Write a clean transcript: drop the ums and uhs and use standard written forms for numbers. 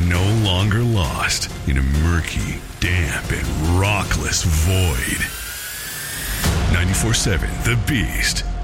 no longer lost in a murky, damp, and rockless void. 94.7 The Beast.